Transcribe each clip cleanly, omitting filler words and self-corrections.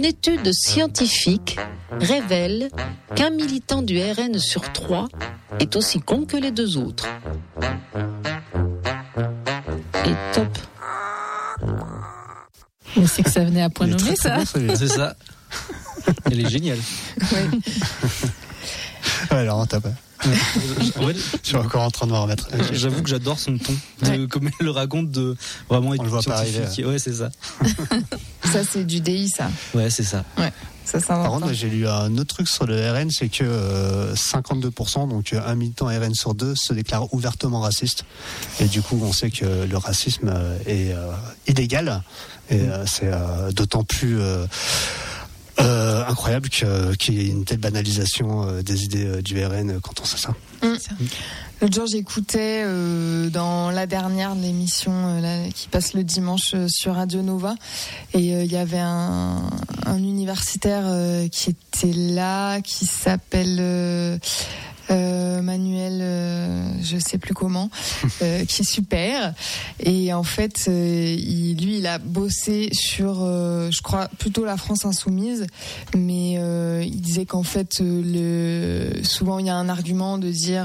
Une étude scientifique révèle qu'un militant du RN sur 3 est aussi con que les 2 autres. Et top. Mais c'est que ça venait à point nommé, ça. C'est ça. Elle est géniale. Ouais. Ouais, alors, t'as pas. En fait, Je suis encore en train de me remettre. j'avoue que j'adore son ton, Ouais. comme elle le raconte, de vraiment On le voit pas arriver, scientifique. Ouais, c'est ça. Ça, c'est du DI, ça. Ouais, c'est ça. Ça Par s'invente contre, pas. j'ai lu un autre truc sur le RN, c'est que 52%, donc un militant RN sur 2, se déclare ouvertement raciste. Et du coup, on sait que le racisme est illégal. Et c'est d'autant plus incroyable qu'il y ait une telle banalisation des idées du RN quand on sait ça. L'autre jour, j'écoutais dans la dernière de l'émission qui passe le dimanche sur Radio Nova, et il y avait un universitaire qui était là, qui s'appelle Manuel, je sais plus comment, qui est super. Et en fait, il a bossé sur, je crois, plutôt la France insoumise, mais il disait qu'en fait, souvent il y a un argument de dire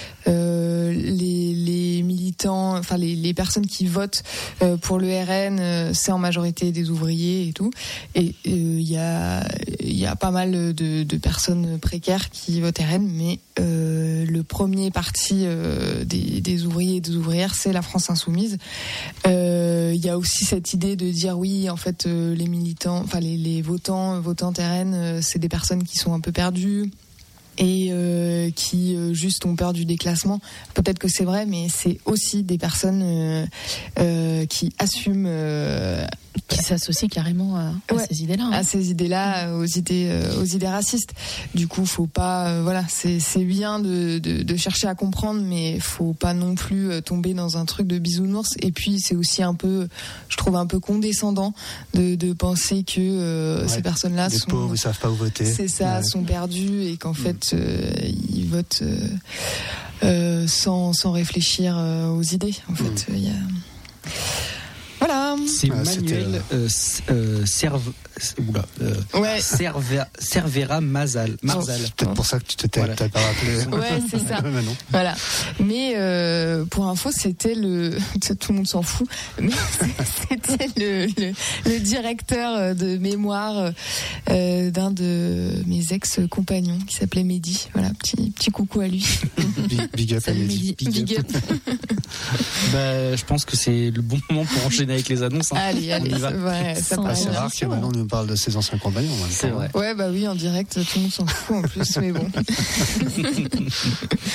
les militants, enfin les personnes qui votent pour le RN, c'est en majorité des ouvriers et tout. Et il y a pas mal de personnes précaires qui votent RN, mais le premier parti des ouvriers et des ouvrières, c'est la France insoumise. Il y a aussi cette idée de dire oui, en fait, les militants, enfin les votantes RN, c'est des personnes qui sont un peu perdues et qui juste ont peur du déclassement. Peut-être que c'est vrai, mais c'est aussi des personnes qui assument, qui s'associe carrément à ces idées-là. à ces idées-là, aux idées racistes. Du coup, faut pas, voilà, c'est bien de chercher à comprendre, mais faut pas non plus tomber dans un truc de bisounours. Et puis, c'est aussi un peu, je trouve un peu condescendant de penser que ces personnes-là Les pauvres, ils savent pas où voter. c'est ça, sont perdus, et qu'en fait, ils votent sans réfléchir aux idées. En fait, il y a... Voilà. C'est Manuel Cervera Marzal. C'est peut-être pour ça que tu t'as pas rappelé. Ouais, c'est ça. Mais non. Voilà. Mais pour info, c'était tout le monde s'en fout, mais c'était le directeur de mémoire d'un de mes ex-compagnons qui s'appelait Mehdi. Voilà, petit coucou à lui. Big up à Mehdi. Big up. Je pense que c'est le bon moment pour enchaîner avec les annonces. Allez, On y va. ouais, ça Sans paraît C'est bien. rare que maintenant on nous parle de ses anciens compagnons. C'est vrai. Ouais, bah oui, en direct, tout le monde s'en fout en plus, mais bon.